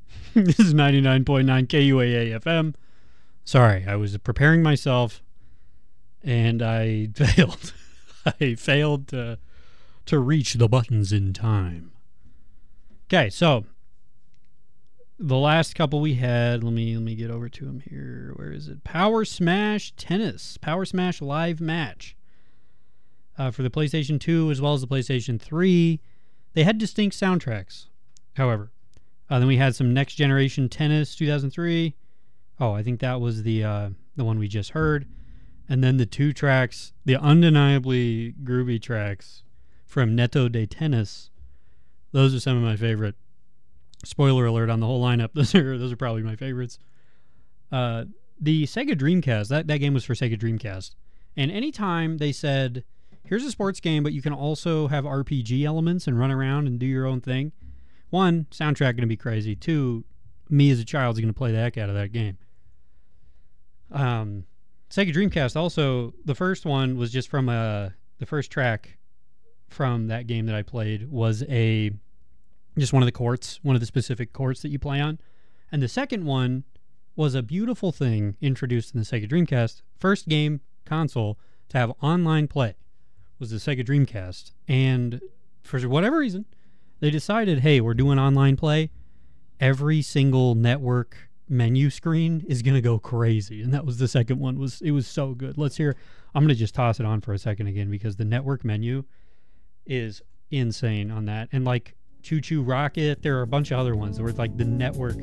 This is 99.9 KUAA FM. Sorry, I was preparing myself and I failed. I failed to reach the buttons in time. Okay, so the last couple we had, let me get over to them here. Where is it? Power Smash Tennis. Power Smash Live Match. For the PlayStation 2 as well as the PlayStation 3. They had distinct soundtracks, however. Then we had some Next Generation Tennis 2003. Oh, I think that was the one we just heard. And then the two tracks, the undeniably groovy tracks from Netto de Tennis. Those are some of my favorite. Spoiler alert on the whole lineup. Those are probably my favorites. The Sega Dreamcast, that game was for Sega Dreamcast. And anytime they said, here's a sports game, but you can also have RPG elements and run around and do your own thing. One, soundtrack going to be crazy. Two, me as a child is going to play the heck out of that game. Sega Dreamcast also, the first one was just from the first track from that game that I played was just one of the courts, one of the specific courts that you play on. And the second one was a beautiful thing introduced in the Sega Dreamcast. First game console to have online play was the Sega Dreamcast. And for whatever reason, they decided, hey, we're doing online play. Every single network menu screen is going to go crazy. And that was the second one. It was so good. Let's hear. I'm going to just toss it on for a second again because the network menu is insane on that. And like Choo Choo Rocket, there are a bunch of other ones where it's like the network.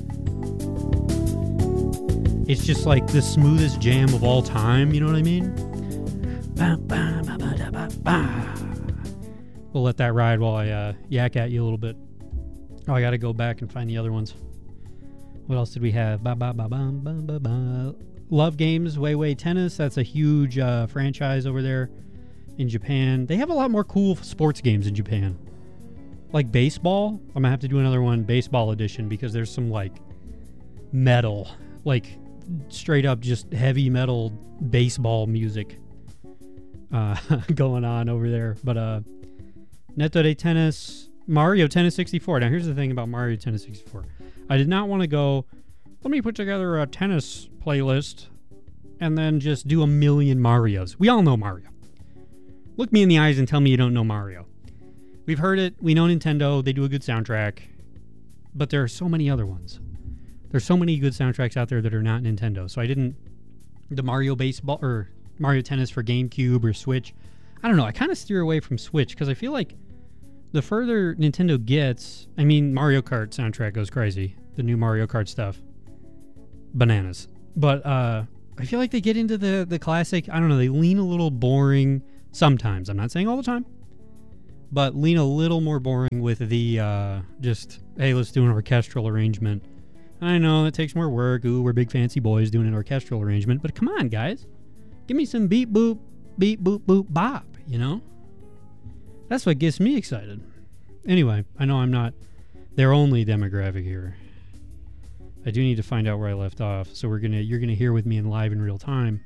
It's just like the smoothest jam of all time. You know what I mean? We'll let that ride while I yak at you a little bit. Oh, I got to go back and find the other ones. What else did we have? Love Games, Way Tennis. That's a huge franchise over there in Japan. They have a lot more cool sports games in Japan. Like baseball. I'm going to have to do another one, baseball edition, because there's some like metal, like straight up just heavy metal baseball music going on over there. But Netto de Tennis, Mario Tennis 64. Now here's the thing about Mario Tennis 64. I did not want to go, let me put together a tennis playlist and then just do a million Marios. We all know Mario. Look me in the eyes and tell me you don't know Mario. We've heard it. We know Nintendo. They do a good soundtrack. But there are so many other ones. There's so many good soundtracks out there that are not Nintendo. So I didn't, the Mario Baseball or Mario Tennis for GameCube or Switch. I don't know. I kind of steer away from Switch because I feel like the further Nintendo gets, I mean, Mario Kart soundtrack goes crazy. The new Mario Kart stuff. Bananas. But I feel like they get into the classic, I don't know, they lean a little boring sometimes. I'm not saying all the time. But lean a little more boring with the just, hey, let's do an orchestral arrangement. I know it takes more work. Ooh, we're big fancy boys doing an orchestral arrangement. But come on, guys. Give me some beep boop bop, you know? That's what gets me excited. Anyway, I know I'm not their only demographic here. I do need to find out where I left off. So you're gonna hear with me in live in real time.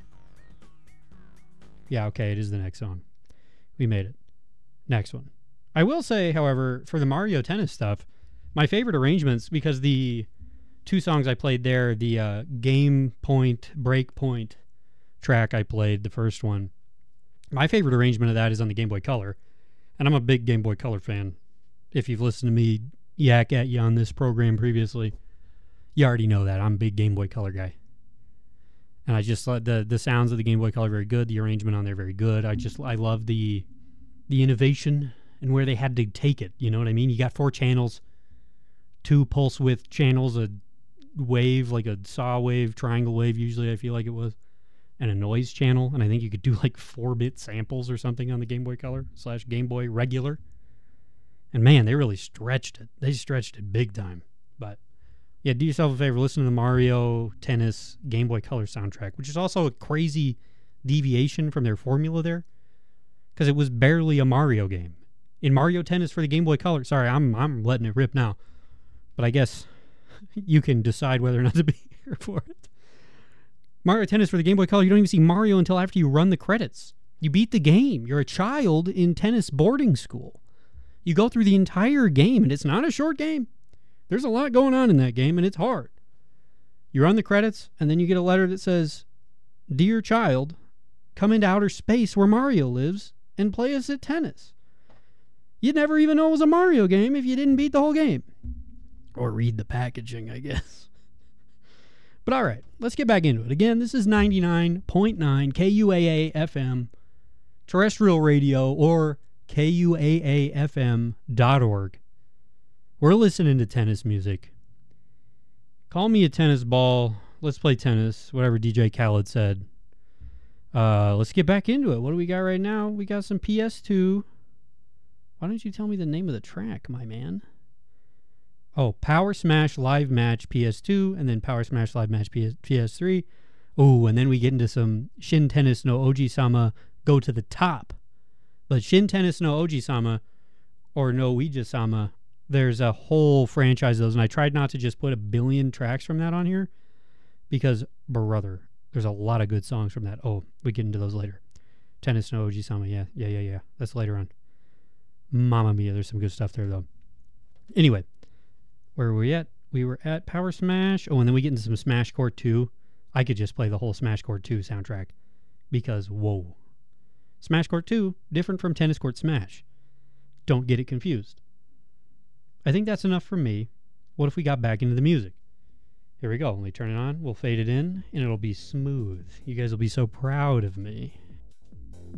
Yeah, okay, it is the next song. We made it. Next one. I will say, however, for the Mario Tennis stuff, my favorite arrangements, because the two songs I played there, the Game Point, Break Point track I played, the first one, my favorite arrangement of that is on the Game Boy Color. And I'm a big Game Boy Color fan. If you've listened to me yak at you on this program previously, you already know that. I'm a big Game Boy Color guy. And I just thought the sounds of the Game Boy Color very good. The arrangement on there very good. I love the innovation and where they had to take it. You know what I mean? You got 4 channels, 2 pulse width channels, a wave, like a saw wave, triangle wave, usually I feel like it was, and a noise channel. And I think you could do like 4-bit samples or something on the Game Boy Color / Game Boy regular. And man, they really stretched it. They stretched it big time. But yeah, do yourself a favor, listen to the Mario Tennis Game Boy Color soundtrack, which is also a crazy deviation from their formula there, because it was barely a Mario game. In Mario Tennis for the Game Boy Color, sorry, I'm letting it rip now, but I guess you can decide whether or not to be here for it. Mario Tennis for the Game Boy Color, you don't even see Mario until after you run the credits. You beat the game. You're a child in tennis boarding school. You go through the entire game, and it's not a short game. There's a lot going on in that game, and it's hard. You run the credits, and then you get a letter that says, "Dear child, come into outer space where Mario lives and play us at tennis." You'd never even know it was a Mario game if you didn't beat the whole game. Or read the packaging, I guess. But all right, let's get back into it. Again, this is 99.9 KUAA FM, terrestrial radio, or KUAAFM.org. We're listening to tennis music. Call me a tennis ball. Let's play tennis, whatever DJ Khaled said. Let's get back into it. What do we got right now? We got some PS2. Why don't you tell me the name of the track, my man? Oh, Power Smash Live Match PS2, and then Power Smash Live Match PS3. Oh, and then we get into some Shin Tennis no Oji-sama Go to the Top. But Shin Tennis no Oji-sama, or no Ouija-sama, there's a whole franchise of those, and I tried not to just put a billion tracks from that on here, because, brother, there's a lot of good songs from that. Oh, we get into those later. Tennis no Oji-sama, yeah. That's later on. Mamma mia, there's some good stuff there, though. Anyway. Where were we at? We were at Power Smash. Oh, and then we get into some Smash Court 2. I could just play the whole Smash Court 2 soundtrack. Because, whoa. Smash Court 2, different from Tennis Court Smash. Don't get it confused. I think that's enough for me. What if we got back into the music? Here we go. Let me turn it on. We'll fade it in, and it'll be smooth. You guys will be so proud of me.